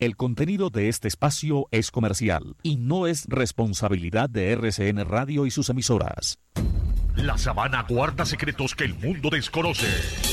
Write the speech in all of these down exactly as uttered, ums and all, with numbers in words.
El contenido de este espacio es comercial y no es responsabilidad de R C N Radio y sus emisoras. La sabana guarda secretos que el mundo desconoce.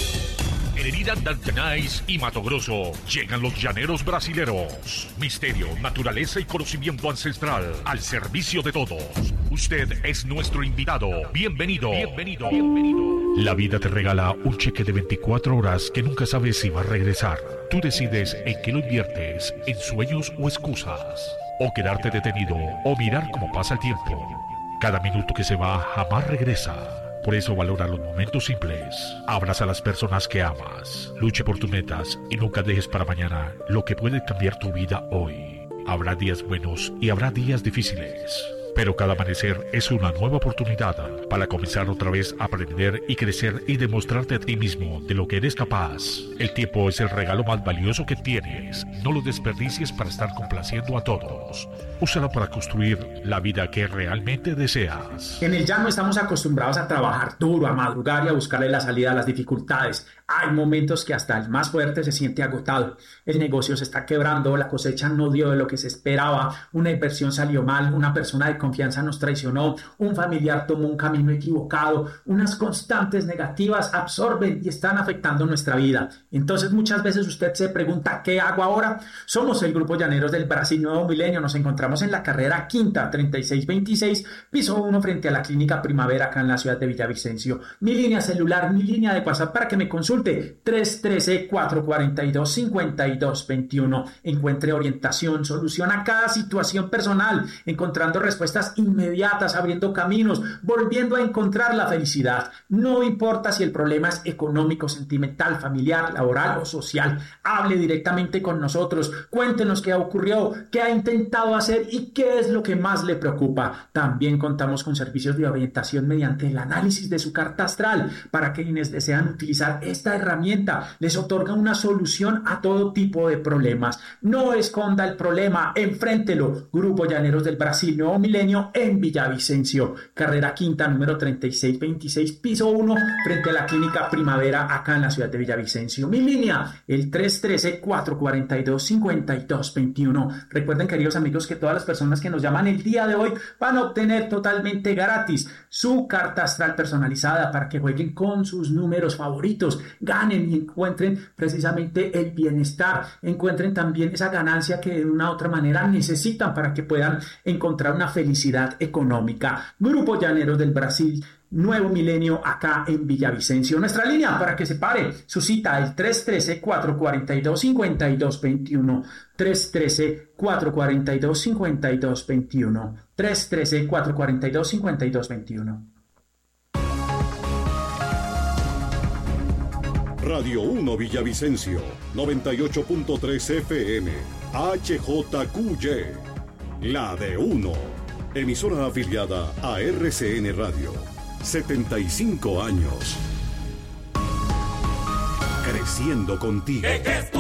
En Herida Dantanais y Mato Grosso llegan los llaneros brasileros. Misterio, naturaleza y conocimiento ancestral al servicio de todos. Usted es nuestro invitado. Bienvenido. Bienvenido. Bienvenido. La vida te regala un cheque de veinticuatro horas que nunca sabes si va a regresar. Tú decides en qué lo inviertes, en sueños o excusas. O quedarte detenido o mirar cómo pasa el tiempo. Cada minuto que se va jamás regresa. Por eso valora los momentos simples. Abraza a las personas que amas. Luche por tus metas y nunca dejes para mañana lo que puede cambiar tu vida hoy. Habrá días buenos y habrá días difíciles. Pero cada amanecer es una nueva oportunidad para comenzar otra vez a aprender y crecer y demostrarte a ti mismo de lo que eres capaz. El tiempo es el regalo más valioso que tienes. No lo desperdicies para estar complaciendo a todos. Úsalo para construir la vida que realmente deseas. En el llano estamos acostumbrados a trabajar duro, a madrugar y a buscarle la salida a las dificultades. Hay momentos que hasta el más fuerte se siente agotado. El negocio se está quebrando, la cosecha no dio de lo que se esperaba, una inversión salió mal, una persona de confianza nos traicionó, un familiar tomó un camino equivocado, unas constantes negativas absorben y están afectando nuestra vida. Entonces muchas veces usted se pregunta, ¿qué hago ahora? Somos el Grupo Llaneros del Brasil Nuevo Milenio, nos encontramos en la carrera quinta, treinta y seis veintiséis, piso uno frente a la Clínica Primavera acá en la ciudad de Villavicencio. Mi línea celular, mi línea de WhatsApp para que me consulte, tres uno tres, cuatro cuatro dos, cinco dos dos uno. Encuentre orientación, solución a cada situación personal, encontrando respuestas inmediatas, abriendo caminos, volviendo a encontrar la felicidad. No importa si el problema es económico, sentimental, familiar, laboral o social. Hable directamente con nosotros, cuéntenos qué ocurrió, qué ha intentado hacer y qué es lo que más le preocupa. También contamos con servicios de orientación mediante el análisis de su carta astral para quienes desean utilizar esta herramienta. Les otorga una solución a todo tipo de problemas. No esconda el problema, enfréntelo. Grupo Llaneros del Brasil Nuevo Milenio en Villavicencio, carrera quinta, número treinta y seis veintiséis, piso uno, frente a la Clínica Primavera acá en la ciudad de Villavicencio. Mi línea, el tres uno tres, cuatro cuatro dos, cinco dos dos uno. Recuerden, queridos amigos, que todas las personas que nos llaman el día de hoy van a obtener totalmente gratis su carta astral personalizada para que jueguen con sus números favoritos, ganen y encuentren precisamente el bienestar, encuentren también esa ganancia que de una u otra manera necesitan para que puedan encontrar una felicidad económica. Grupo Llaneros del Brasil Nuevo Milenio acá en Villavicencio. Nuestra línea para que se pare su cita, el tres uno tres, cuatro cuatro dos, cinco dos dos uno. tres uno tres, cuatro cuatro dos, cinco dos dos uno. tres uno tres, cuatro cuatro dos, cinco dos dos uno. Radio uno Villavicencio, noventa y ocho punto tres F M, H J Q Y, la de uno, emisora afiliada a R C N Radio, setenta y cinco años, creciendo contigo. ¿Qué, qué es tu